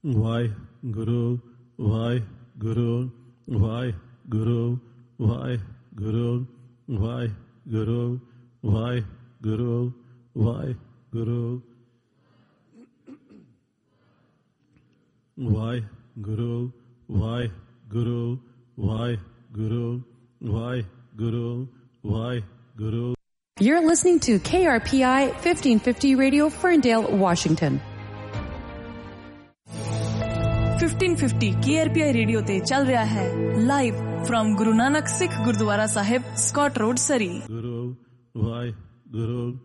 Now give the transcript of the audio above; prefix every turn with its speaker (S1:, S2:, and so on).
S1: Waheguru Waheguru Waheguru Waheguru Waheguru Waheguru Waheguru Waheguru Waheguru Waheguru Waheguru Waheguru
S2: You're listening to KRPI 1550 Radio, Ferndale, Washington.
S3: 1550 KRPI radio ਤੇ ਚੱਲ ਰਿਹਾ ਹੈ ਲਾਈਵ ਫਰਮ ਗੁਰੂ ਨਾਨਕ ਸਿੱਖ ਗੁਰਦੁਆਰਾ ਸਾਹਿਬ, ਸਕਾਟ ਰੋਡ, ਸਰੀ।
S1: ਗੁਰੂ ਵਾਹਿਗੁਰੂ